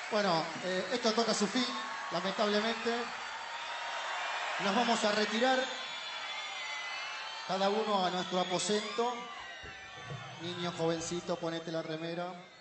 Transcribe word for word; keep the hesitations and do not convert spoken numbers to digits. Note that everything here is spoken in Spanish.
Bueno, eh, esto toca su fin, lamentablemente. Nos vamos a retirar, cada uno a nuestro aposento. Niño, jovencito, ponete la remera.